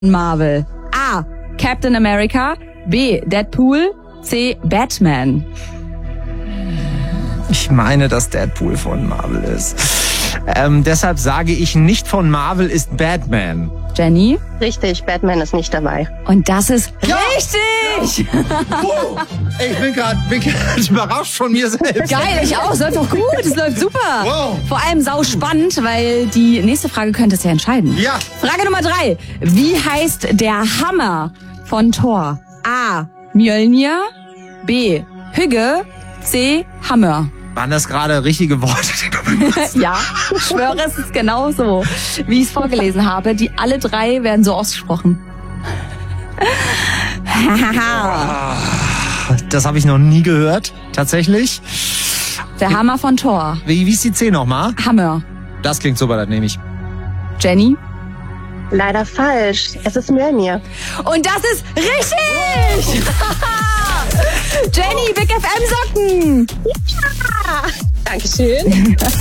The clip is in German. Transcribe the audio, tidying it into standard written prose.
Marvel? A. Captain America, B. Deadpool, C. Batman. Ich meine, dass Deadpool von Marvel ist. Deshalb sage ich, nicht von Marvel ist Batman. Jenny? Richtig, Batman ist nicht dabei. Und das ist Ja! richtig! Wow. Ich bin gerade überrascht von mir selbst. Geil, ich auch. Es läuft doch gut. Es läuft super. Wow. Vor allem sau spannend, weil die nächste Frage könnte es ja entscheiden. Ja. Frage Nummer 3. Wie heißt der Hammer von Thor? A. Mjölnir, B. Hügge, C. Hammer. Waren das gerade richtige Worte, die du benutzt? Ja, ich schwöre, es ist genau so, wie ich es vorgelesen habe. Die alle 3 werden so ausgesprochen. Das habe ich noch nie gehört, tatsächlich. Der Hammer von Thor. Wie ist die C nochmal? Hammer. Das klingt super, das nehme ich. Jenny? Leider falsch. Es ist Mjölnir. Und das ist richtig! Jenny, Big FM Socken! Dankeschön.